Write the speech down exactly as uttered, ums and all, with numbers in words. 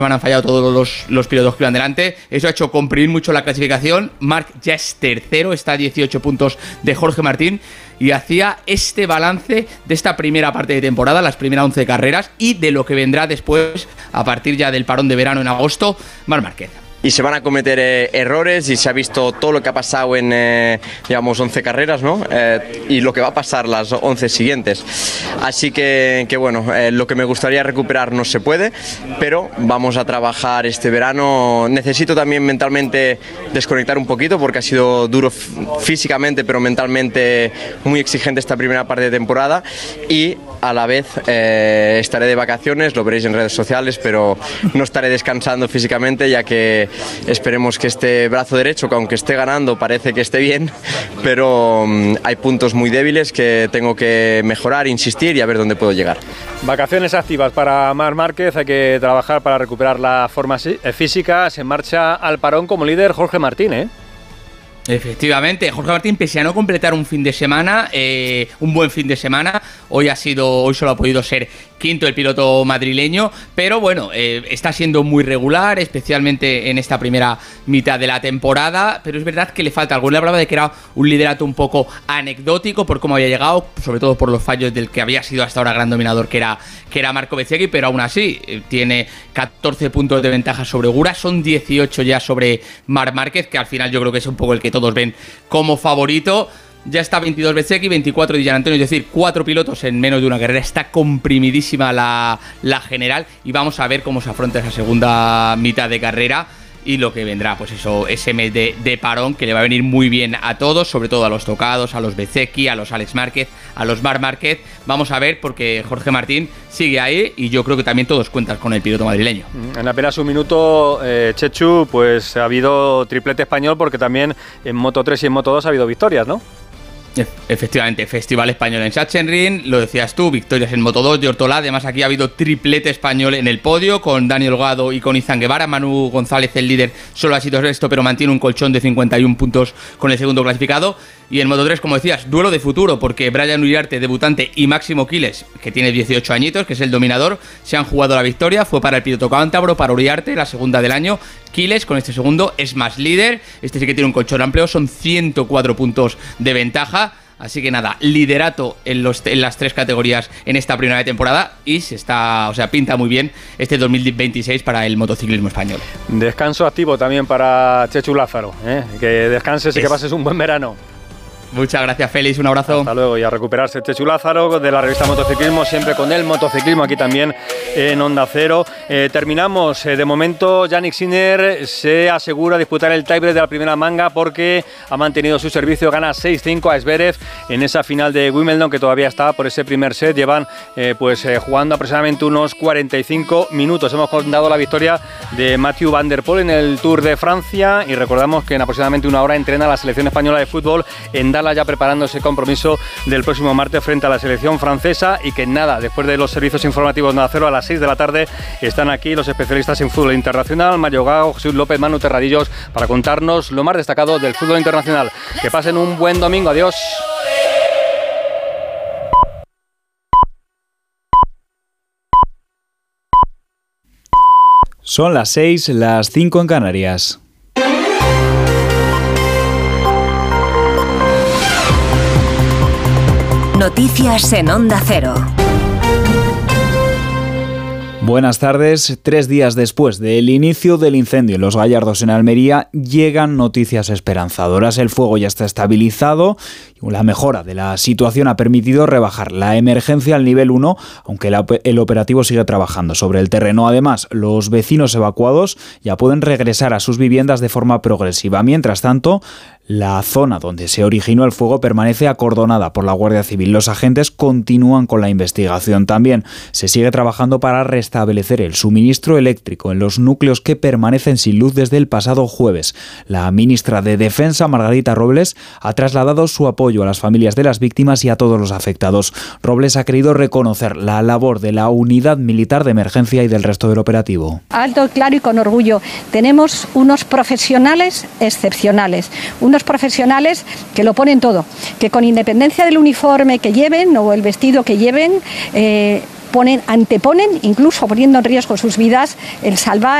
han fallado todos los, los pilotos que iban delante. Eso ha hecho comprimir mucho la clasificación. Marc ya es tercero, está a dieciocho puntos de Jorge Martín, y hacía este balance de esta primera parte de temporada, las primeras once carreras, y de lo que vendrá después, a partir ya del parón de verano en agosto, Marc Márquez. Y se van a cometer eh, errores, y se ha visto todo lo que ha pasado en, eh, digamos, once carreras, ¿no? Eh, y lo que va a pasar las once siguientes. Así que, que bueno, eh, lo que me gustaría recuperar no se puede, pero vamos a trabajar este verano. Necesito también mentalmente desconectar un poquito, porque ha sido duro físicamente, pero mentalmente muy exigente esta primera parte de temporada, y a la vez eh, estaré de vacaciones, lo veréis en redes sociales, pero no estaré descansando físicamente, ya que esperemos que este brazo derecho, que aunque esté ganando parece que esté bien, pero um, hay puntos muy débiles que tengo que mejorar, insistir y a ver dónde puedo llegar. Vacaciones activas para Marc Márquez, hay que trabajar para recuperar la forma física. Se marcha al parón como líder Jorge Martín, ¿eh? Efectivamente, Jorge Martín, pese a no completar un fin de semana, eh, un buen fin de semana, hoy ha sido, hoy solo ha podido ser quinto el piloto madrileño, pero bueno, eh, está siendo muy regular, especialmente en esta primera mitad de la temporada, pero es verdad que le falta algo. Le hablaba de que era un liderato un poco anecdótico por cómo había llegado, sobre todo por los fallos del que había sido hasta ahora gran dominador, que era, que era Marco Bezzecchi, pero aún así eh, tiene catorce puntos de ventaja sobre Gura, son dieciocho ya sobre Marc Márquez, que al final yo creo que es un poco el que todos ven como favorito. Ya está veintidós Bezzecchi, veinticuatro Di Gianantonio, es decir, cuatro pilotos en menos de una carrera. Está comprimidísima la, la general, y vamos a ver cómo se afronta esa segunda mitad de carrera y lo que vendrá, pues eso, ese mes de, de parón que le va a venir muy bien a todos, sobre todo a los tocados, a los Bezzecchi, a los Alex Márquez, a los Marc Márquez. Vamos a ver, porque Jorge Martín sigue ahí, y yo creo que también todos cuentan con el piloto madrileño. En apenas un minuto, eh, Chechu, pues ha habido triplete español, porque también en Moto tres y en Moto dos ha habido victorias, ¿no? Efectivamente, Festival Español en Sachsenring, lo decías tú, victorias en Moto dos de Ortolá. Además, aquí ha habido triplete español en el podio, con Daniel Gado y con Izan Guevara. Manu González, el líder, solo ha sido sexto, pero mantiene un colchón de cincuenta y uno puntos con el segundo clasificado. Y en Moto tres, como decías, duelo de futuro, porque Brian Uriarte, debutante, y Máximo Quiles, que tiene dieciocho añitos, que es el dominador, se han jugado la victoria. Fue para el piloto cántabro, para Uriarte, la segunda del año. Quiles, con este segundo, es más líder. Este sí que tiene un colchón amplio, son ciento cuatro puntos de ventaja. Así que nada, liderato en, los, en las tres categorías en esta primera temporada, y se está, o sea, pinta muy bien este dos mil veintiséis para el motociclismo español. Descanso activo también para Chechu Lázaro, ¿eh? Que descanses y es... que pases un buen verano. Muchas gracias, Félix, un abrazo. Hasta luego, y a recuperarse Chechu Lázaro de la revista Motociclismo, siempre con el motociclismo aquí también en Onda Cero. Eh, terminamos, eh, de momento Yannick Sinner se asegura disputar el tiebreak de la primera manga, porque ha mantenido su servicio, gana seis cinco a Zverev en esa final de Wimbledon, que todavía está por ese primer set. Llevan eh, pues eh, jugando aproximadamente unos cuarenta y cinco minutos. Hemos contado la victoria de Mathieu Van der Poel en el Tour de Francia, y recordamos que en aproximadamente una hora entrena la selección española de fútbol en Dallas, ya preparando ese compromiso del próximo martes frente a la selección francesa. Y que nada, después de los servicios informativos de Onda Cero a las seis de la tarde, están aquí los especialistas en fútbol internacional, Mario Gao, Jesús López, Manu Terradillos, para contarnos lo más destacado del fútbol internacional. Que pasen un buen domingo, adiós. Son las seis, las cinco en Canarias. Noticias en Onda Cero. Buenas tardes. Tres días después del inicio del incendio en Los Gallardos, en Almería, llegan noticias esperanzadoras. El fuego ya está estabilizado y la mejora de la situación ha permitido rebajar la emergencia al nivel uno, aunque el operativo sigue trabajando sobre el terreno. Además, los vecinos evacuados ya pueden regresar a sus viviendas de forma progresiva. Mientras tanto, la zona donde se originó el fuego permanece acordonada por la Guardia Civil. Los agentes continúan con la investigación. También se sigue trabajando para restablecer el suministro eléctrico en los núcleos que permanecen sin luz desde el pasado jueves. La ministra de Defensa, Margarita Robles, ha trasladado su apoyo a las familias de las víctimas y a todos los afectados. Robles ha querido reconocer la labor de la Unidad Militar de Emergencia y del resto del operativo. Alto, claro y con orgullo. Tenemos unos profesionales excepcionales, unos profesionales que lo ponen todo, que con independencia del uniforme que lleven o el vestido que lleven, eh, ponen, anteponen, incluso poniendo en riesgo sus vidas, el salvar